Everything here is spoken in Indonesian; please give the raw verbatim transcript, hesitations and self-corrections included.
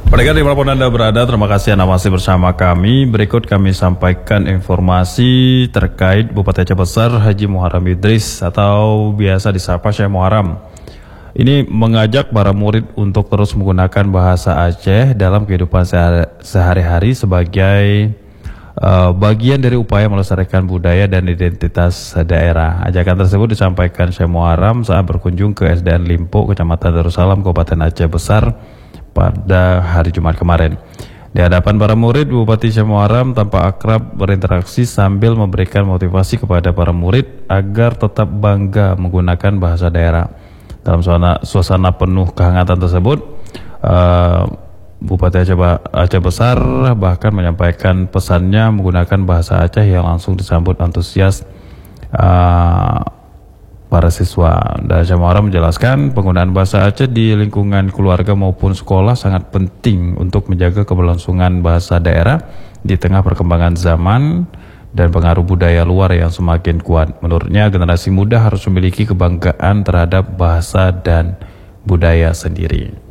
Pendengar dimanapun Anda berada, terima kasih Anda masih bersama kami. Berikut kami sampaikan informasi terkait Bupati Aceh Besar Haji Muharram Idris atau biasa disapa Syekh Muharram. Ini mengajak para murid untuk terus menggunakan bahasa Aceh dalam kehidupan sehari-hari sebagai uh, bagian dari upaya melestarikan budaya dan identitas daerah. Ajakan tersebut disampaikan Syekh Muharram saat berkunjung ke S D N Limpo, Kecamatan Darussalam, Kabupaten Aceh Besar pada hari Jumat kemarin. Di hadapan para murid, Bupati Syekh Muharram tampak akrab berinteraksi sambil memberikan motivasi kepada para murid agar tetap bangga menggunakan bahasa daerah. Dalam suasana, suasana penuh kehangatan tersebut, uh, Bupati Aceh, Aceh Besar bahkan menyampaikan pesannya menggunakan bahasa Aceh yang langsung disambut antusias uh, para siswa. Dan Syekh Muharram menjelaskan penggunaan bahasa Aceh di lingkungan keluarga maupun sekolah sangat penting untuk menjaga keberlangsungan bahasa daerah di tengah perkembangan zaman dan pengaruh budaya luar yang semakin kuat. Menurutnya, generasi muda harus memiliki kebanggaan terhadap bahasa dan budaya sendiri.